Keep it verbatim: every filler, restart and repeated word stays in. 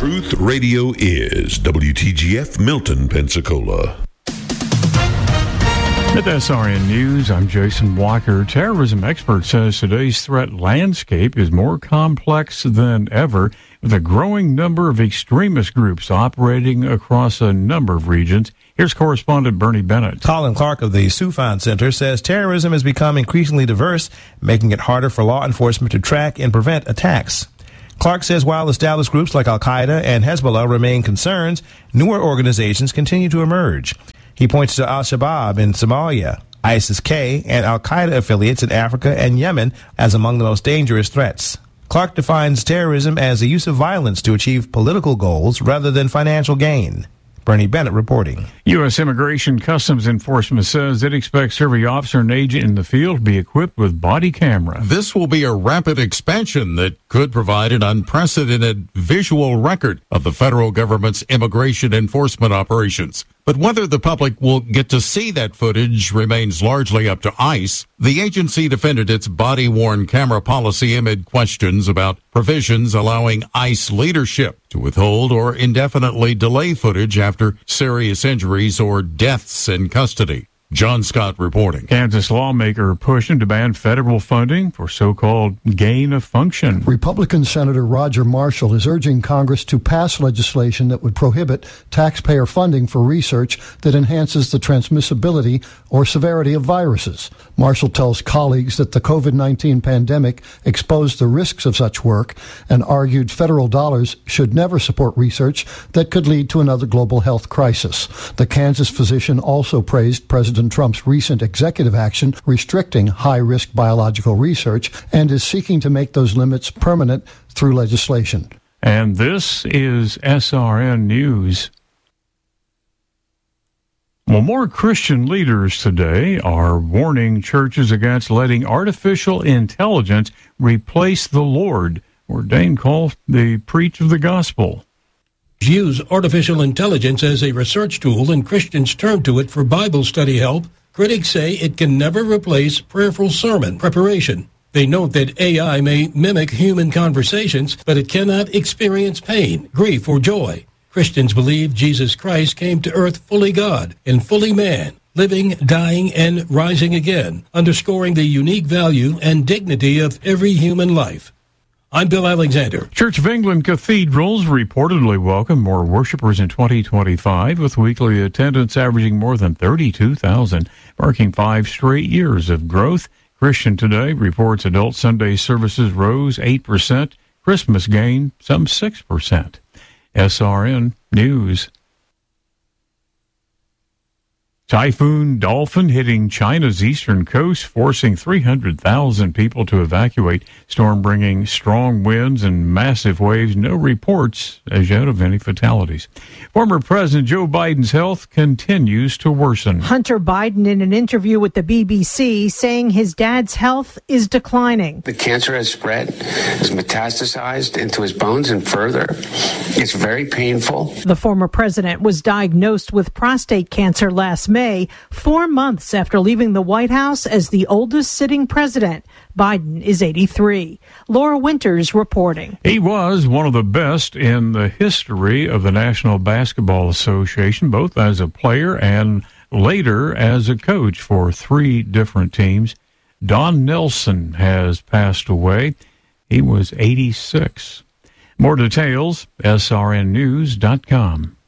Truth Radio is W T G F Milton, Pensacola. At S R N News, I'm Jason Walker. Terrorism expert says today's threat landscape is more complex than ever, with a growing number of extremist groups operating across a number of regions. Here's correspondent Bernie Bennett. Colin Clark of the Soufan Center says terrorism has become increasingly diverse, making it harder for law enforcement to track and prevent attacks. Clark says while established groups like Al-Qaeda and Hezbollah remain concerns, newer organizations continue to emerge. He points to Al-Shabaab in Somalia, ISIS-K, and Al-Qaeda affiliates in Africa and Yemen as among the most dangerous threats. Clark defines terrorism as the use of violence to achieve political goals rather than financial gain. Bernie Bennett reporting. U S. Immigration Customs Enforcement says it expects every officer and agent in the field to be equipped with body camera. This will be a rapid expansion that could provide an unprecedented visual record of the federal government's immigration enforcement operations. But whether the public will get to see that footage remains largely up to ICE. The agency defended its body-worn camera policy amid questions about provisions allowing ICE leadership to withhold or indefinitely delay footage after serious injuries or deaths in custody. John Scott reporting. Kansas lawmaker pushing to ban federal funding for so-called gain of function. Republican Senator Roger Marshall is urging Congress to pass legislation that would prohibit taxpayer funding for research that enhances the transmissibility or severity of viruses. Marshall tells colleagues that the COVID nineteen pandemic exposed the risks of such work and argued federal dollars should never support research that could lead to another global health crisis. The Kansas physician also praised President Trump's recent executive action restricting high-risk biological research and is seeking to make those limits permanent through legislation. And this is S R N News. Well, more Christian leaders today are warning churches against letting artificial intelligence replace the Lord, ordained call the preach of the gospel. Use artificial intelligence as a research tool, and Christians turn to it for Bible study help. Critics say it can never replace prayerful sermon preparation. They note that A I may mimic human conversations, but it cannot experience pain, grief, or joy. Christians believe Jesus Christ came to earth fully God and fully man, living, dying, and rising again, underscoring the unique value and dignity of every human life. I'm Bill Alexander. Church of England cathedrals reportedly welcome more worshipers in twenty twenty-five, with weekly attendance averaging more than thirty-two thousand, marking five straight years of growth. Christian Today reports adult Sunday services rose eight percent, Christmas gained some six percent. S R N News. Typhoon Dolphin hitting China's eastern coast, forcing three hundred thousand people to evacuate. Storm bringing strong winds and massive waves. No reports as yet of any fatalities. Former President Joe Biden's health continues to worsen. Hunter Biden in an interview with the B B C saying his dad's health is declining. The cancer has spread, has metastasized into his bones and further. It's very painful. The former president was diagnosed with prostate cancer last May, four months after leaving the White House as the oldest sitting president. Biden is eighty-three. Laura Winters reporting. He was one of the best in the history of the National Basketball Association, both as a player and later as a coach for three different teams. Don Nelson has passed away. He was eighty-six. More details, S R N news dot com.